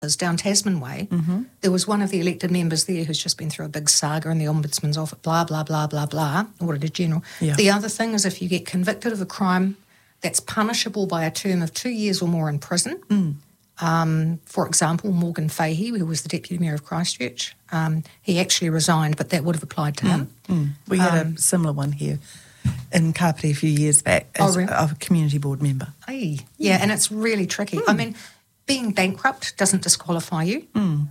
down Tasman Way, there was one of the elected members there who's just been through a big saga in the Ombudsman's office, blah, blah, blah, blah, blah, Auditor General. Yeah. The other thing is if you get convicted of a crime that's punishable by a term of 2 years or more in prison, for example, Morgan Fahey, who was the Deputy Mayor of Christchurch, he actually resigned, but that would have applied to him. We had a similar one here in Kapiti a few years back as really? a community board member. Yeah, and it's really tricky. I mean, being bankrupt doesn't disqualify you.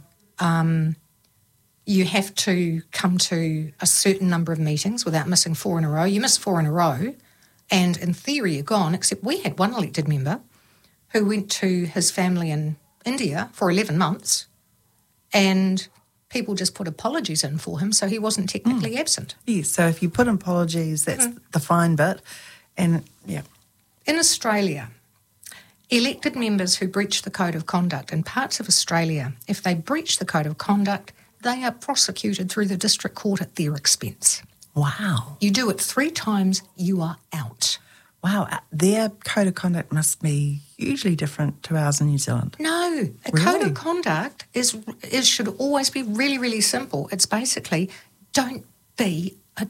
You have to come to a certain number of meetings without missing 4 in a row. You miss 4 in a row, and in theory you're gone, except we had one elected member who went to his family in India for 11 months, and people just put apologies in for him, so he wasn't technically absent. Yes, so if you put in apologies, that's the fine bit. And, yeah. In Australia, elected members who breach the Code of Conduct in parts of Australia, if they breach the Code of Conduct, they are prosecuted through the district court at their expense. Wow. You do it 3 times, you are out. Wow, their code of conduct must be hugely different to ours in New Zealand. No, a code of conduct should always be really, really simple. It's basically, don't be a...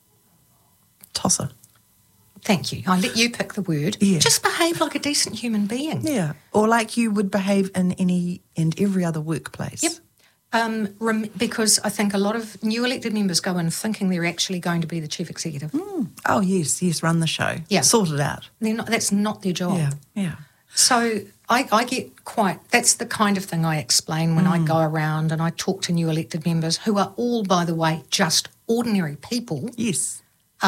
Tosser. Thank you. I let you pick the word. Yeah. Just behave like a decent human being. Yeah, or like you would behave in any and every other workplace. Yep. Because I think a lot of new elected members go in thinking they're actually going to be the chief executive. Oh, yes, run the show. Yeah. Sort it out. They're not, that's not their job. Yeah. So I get quite, that's the kind of thing I explain when I go around and I talk to new elected members who are all, by the way, just ordinary people. Yes.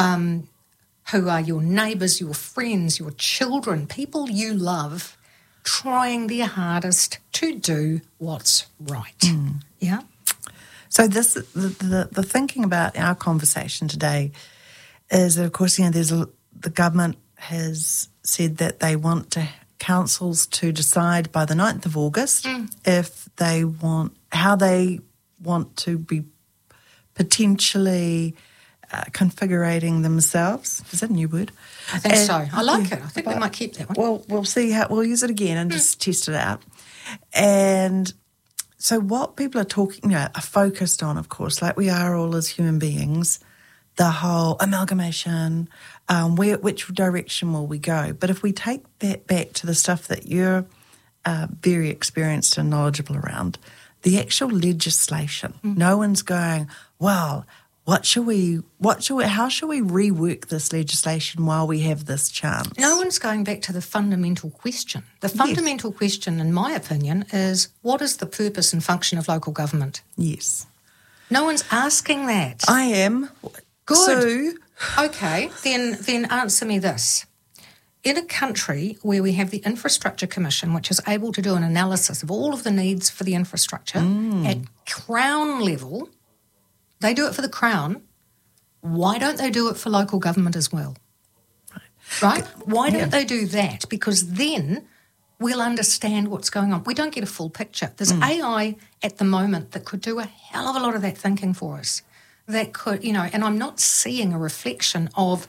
Who are your neighbours, your friends, your children, people you love, trying their hardest to do what's right. Yeah? So this the thinking about our conversation today is that, of course, the government has said that they want councils to decide by the 9th of August if they how they want to be potentially configurating themselves. Is that a new word? I think so. I like it. I think we might keep that one. Well, we'll see we'll use it again and just test it out. And so what people are are focused on, of course, like we are all as human beings, the whole amalgamation, which direction will we go? But if we take that back to the stuff that you're very experienced and knowledgeable around, the actual legislation, no one's going, well, how shall we rework this legislation while we have this chance? No one's going back to the fundamental question. The fundamental question, in my opinion, is what is the purpose and function of local government? Yes. No one's asking that. I am. Good. So, okay, then answer me this. In a country where we have the Infrastructure Commission, which is able to do an analysis of all of the needs for the infrastructure at Crown level, they do it for the Crown. Why don't they do it for local government as well? Right? Why don't they do that? Because then we'll understand what's going on. We don't get a full picture. There's AI at the moment that could do a hell of a lot of that thinking for us. That could, and I'm not seeing a reflection of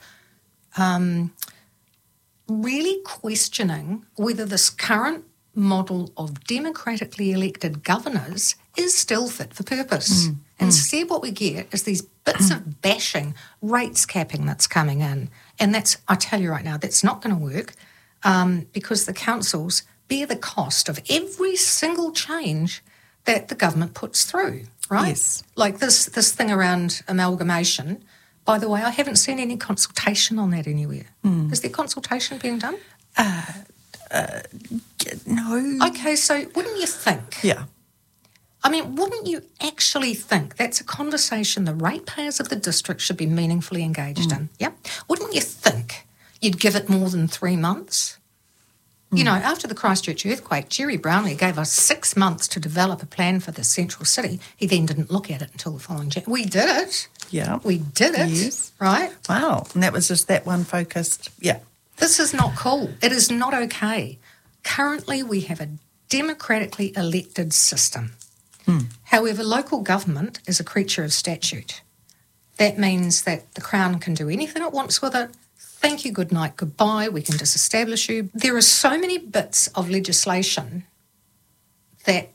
really questioning whether this current model of democratically elected governors is still fit for purpose. Instead, what we get is these bits of bashing, rates capping that's coming in. And that's, I tell you right now, that's not going to work because the councils bear the cost of every single change that the government puts through, right? Yes. Like this thing around amalgamation. By the way, I haven't seen any consultation on that anywhere. Is there consultation being done? No. Okay, so wouldn't you think? Yeah. I mean, wouldn't you actually think that's a conversation the ratepayers of the district should be meaningfully engaged in? Yeah. Wouldn't you think you'd give it more than 3 months? After the Christchurch earthquake, Jerry Brownlee gave us 6 months to develop a plan for the central city. He then didn't look at it until the following January. We did it. Yeah. We did it. Yes. Right? Wow. And that was just that one focused. Yeah. This is not cool. It is not okay. Currently, we have a democratically elected system. However, local government is a creature of statute. That means that the Crown can do anything it wants with it. Thank you, good night, goodbye, we can disestablish you. There are so many bits of legislation that